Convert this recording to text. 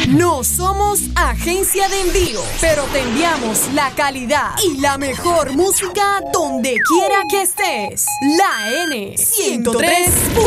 No somos agencia de envío, pero te enviamos la calidad y la mejor música donde quiera que estés. La N 103.